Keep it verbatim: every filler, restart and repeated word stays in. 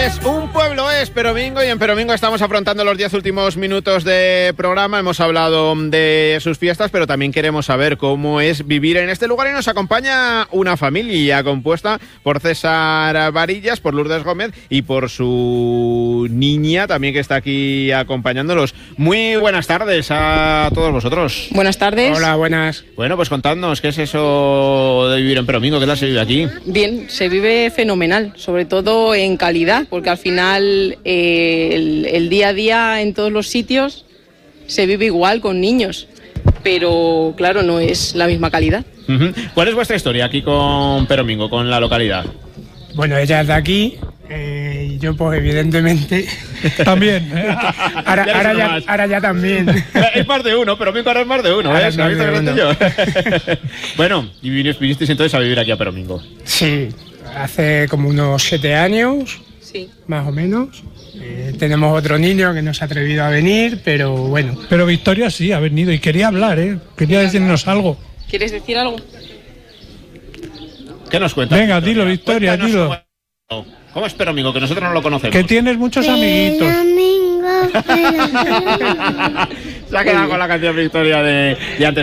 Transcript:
es Un Pueblo es Peromingo, y en Peromingo estamos afrontando los diez últimos minutos de programa. Hemos hablado de sus fiestas, pero también queremos saber cómo es vivir en este lugar, y nos acompaña una familia compuesta por César Varillas, por Lourdes Gómez y por su niña también, que está aquí acompañándolos. Muy buenas tardes a todos vosotros. Buenas tardes. Hola, buenas. Bueno, pues contadnos, ¿qué es eso de vivir en Peromingo? ¿Qué tal se vive aquí? Bien, se vive fenomenal, sobre todo en calidad, porque al final eh, el, el día a día en todos los sitios se vive igual con niños, pero claro, no es la misma calidad. Uh-huh. ¿Cuál es vuestra historia aquí con Peromingo, con la localidad? Bueno, ella es de aquí, eh, y yo pues evidentemente también. ¿eh? ahora, ya ahora, ya, ahora ya también. Es más de uno, Peromingo ahora es más de uno, ¿eh? Es más de uno. Bueno, y vinisteis entonces a vivir aquí a Peromingo. Sí, hace como unos siete años, sí, más o menos. Eh, tenemos otro niño que no se ha atrevido a venir, pero bueno. Pero Victoria sí ha venido y quería hablar, ¿eh? Quería decirnos algo. ¿Quieres decir algo? ¿Qué nos cuentas? Venga, dilo, Victoria, Cuéntanos dilo. Cómo, cómo es Peromingo, que nosotros no lo conocemos. Que tienes muchos amiguitos. Se ha quedado con la canción Victoria de, de antes.